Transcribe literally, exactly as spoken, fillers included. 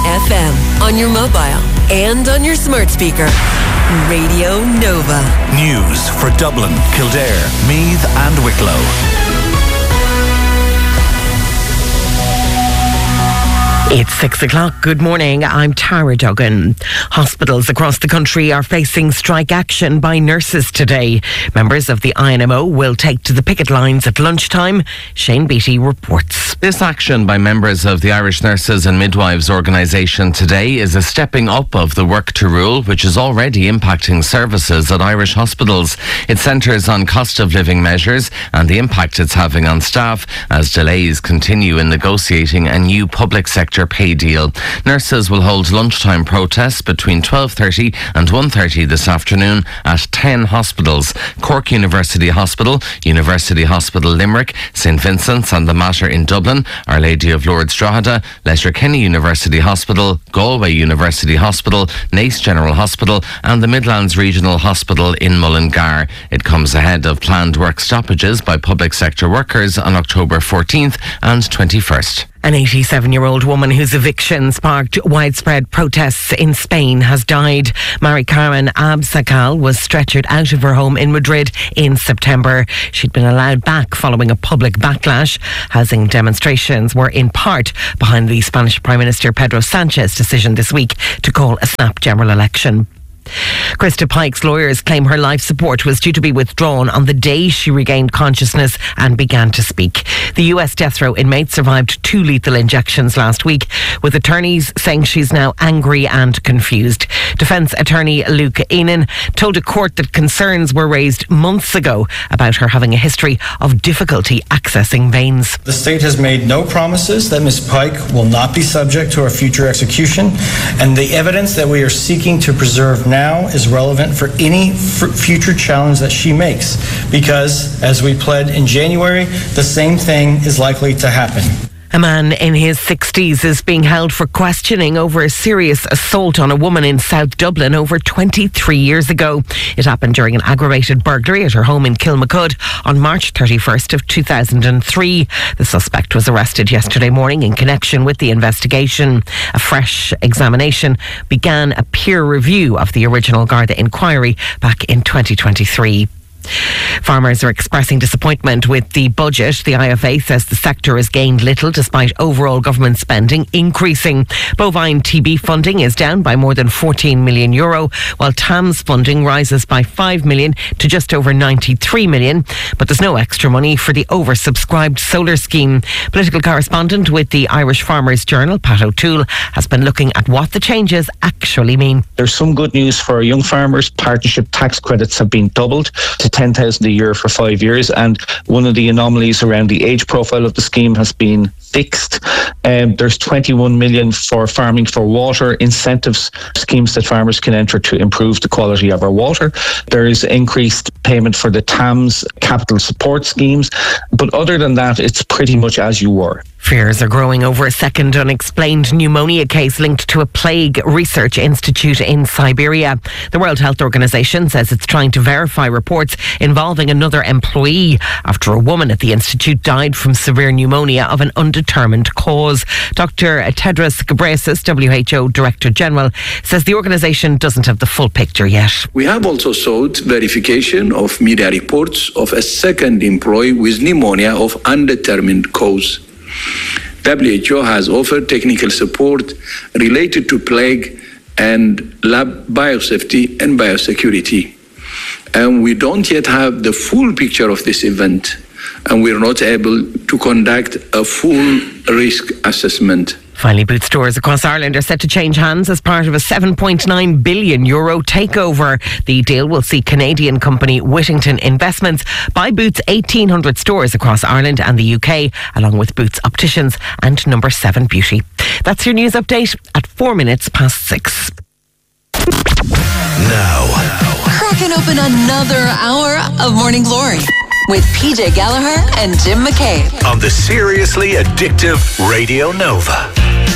F M, on your mobile, and on your smart speaker. Radio Nova. News for Dublin, Kildare, Meath and Wicklow. It's six o'clock. Good morning. I'm Tara Duggan. Hospitals across the country are facing strike action by nurses today. Members of the I N M O will take to the picket lines at lunchtime. Shane Beattie reports. This action by members of the Irish Nurses and Midwives organisation today is a stepping up of the work to rule, which is already impacting services at Irish hospitals. It centres on cost of living measures and the impact it's having on staff as delays continue in negotiating a new public sector pay deal. Nurses will hold lunchtime protests between twelve thirty and one thirty this afternoon at ten hospitals: Cork University Hospital, University Hospital Limerick, St Vincent's and the Mater in Dublin, Our Lady of Lourdes Drogheda, Letterkenny University Hospital, Galway University Hospital, Naas General Hospital and the Midlands Regional Hospital in Mullingar. It comes ahead of planned work stoppages by public sector workers on October fourteenth and twenty-first. An eighty-seven-year-old woman whose eviction sparked widespread protests in Spain has died. Mari Carmen Abascal was stretchered out of her home in Madrid in September. She'd been allowed back following a public backlash. Housing demonstrations were in part behind the Spanish Prime Minister Pedro Sanchez's decision this week to call a snap general election. Krista Pike's lawyers claim her life support was due to be withdrawn on the day she regained consciousness and began to speak. The U S death row inmate survived two lethal injections last week, with attorneys saying she's now angry and confused. Defence attorney Luke Enan told a court that concerns were raised months ago about her having a history of difficulty accessing veins. The state has made no promises that Miz Pike will not be subject to a future execution, and the evidence that we are seeking to preserve now is relevant for any f- future challenge that she makes, because, as we pled in January, the same thing is likely to happen. A man in his sixties is being held for questioning over a serious assault on a woman in South Dublin over twenty-three years ago. It happened during an aggravated burglary at her home in Kilmacud on March thirty-first of two thousand three. The suspect was arrested yesterday morning in connection with the investigation. A fresh examination began a peer review of the original Garda inquiry back in twenty twenty-three. Farmers are expressing disappointment with the budget. The I F A says the sector has gained little despite overall government spending increasing. Bovine T B funding is down by more than fourteen million euro, while T A M's funding rises by five million to just over ninety-three million. But there's no extra money for the oversubscribed solar scheme. Political correspondent with the Irish Farmers Journal, Pat O'Toole, has been looking at what the changes actually mean. There's some good news for young farmers. Partnership tax credits have been doubled to ten thousand a year for five years, and one of the anomalies around the age profile of the scheme has been fixed. Um, there's twenty-one million for farming for water incentives schemes that farmers can enter to improve the quality of our water. There is increased payment for the T A M's capital support schemes, but other than that, it's pretty much as you were. Fears are growing over a second unexplained pneumonia case linked to a plague research institute in Siberia. The World Health Organization says it's trying to verify reports involving another employee after a woman at the institute died from severe pneumonia of an undetermined cause. Doctor Tedros Ghebreyesus, W H O Director General, says the organization doesn't have the full picture yet. We have also sought verification of media reports of a second employee with pneumonia of undetermined cause. W H O has offered technical support related to plague and lab biosafety and biosecurity. And we don't yet have the full picture of this event, and we're not able to conduct a full risk assessment. Finally, Boots stores across Ireland are set to change hands as part of a seven point nine billion euro takeover. The deal will see Canadian company Whittington Investments buy Boots eighteen hundred stores across Ireland and the U K, along with Boots Opticians and Number seven Beauty. That's your news update at four minutes past six. Now, cracking open another hour of Morning Glory with P J Gallagher and Jim McCabe on the Seriously Addictive Radio Nova.